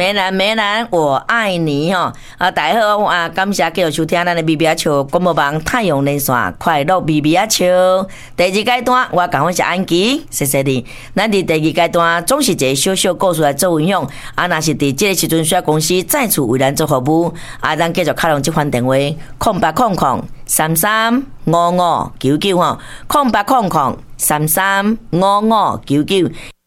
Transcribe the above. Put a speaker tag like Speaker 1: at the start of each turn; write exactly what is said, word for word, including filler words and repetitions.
Speaker 1: 梅兰梅兰，我爱你吼！啊，大家好啊，感谢继续收听咱的 B B 笑广播网太阳连线快乐 B B 笑。第二阶段我讲我是安琪，谢谢你。咱伫第二阶段总是一个小小故事来做分享，啊，若是伫这个时阵需要公司再次为咱做服务，啊，咱继续开用这款电话：空八空空三三五五九九吼，空八空空三三五五九九。